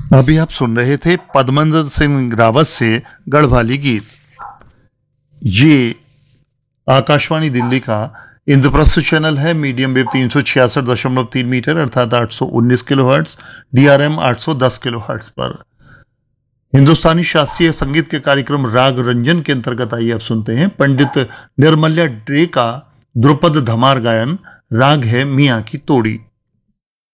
अभी आप सुन रहे थे पद्मनाभ सिंह रावत से गढ़वाली गीत। ये आकाशवाणी दिल्ली का इंद्रप्रस्थ चैनल है। मीडियम वेव 366.3 मीटर अर्थात 819 किलोहर्ट्ज, डीआरएम 810 किलोहर्ट्ज पर हिंदुस्तानी शास्त्रीय संगीत के कार्यक्रम राग रंजन के अंतर्गत आइए आप सुनते हैं पंडित निर्मल्या डे का ध्रुपद धमार गायन। राग है मियाँ की तोड़ी।